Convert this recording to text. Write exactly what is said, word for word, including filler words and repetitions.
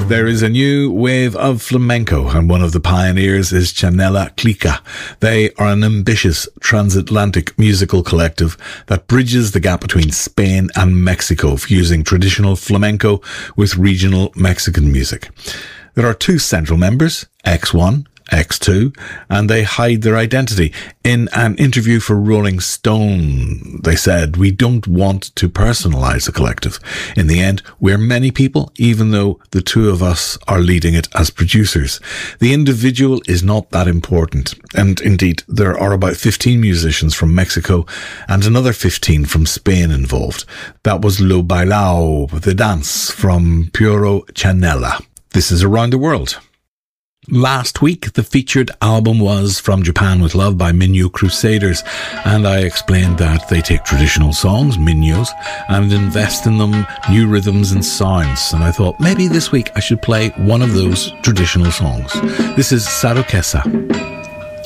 There is a new wave of flamenco, and one of the pioneers is Chanela Clica. They are an ambitious transatlantic musical collective that bridges the gap between Spain and Mexico, fusing traditional flamenco with regional Mexican music. There are two central members, X one, X two, and they hide their identity. In an interview for Rolling Stone, they said, "We don't want to personalize a collective. In the end, we're many people, even though the two of us are leading it as producers. The individual is not that important." And indeed, there are about fifteen musicians from Mexico and another fifteen from Spain involved. That was Lo Bailao, the dance from Puro Chanela. This is Around the World. Last week, the featured album was From Japan with Love by Minyo Crusaders, and I explained that they take traditional songs, Minyos, and invest in them new rhythms and sounds, and I thought maybe this week I should play one of those traditional songs. This is Sarokesa.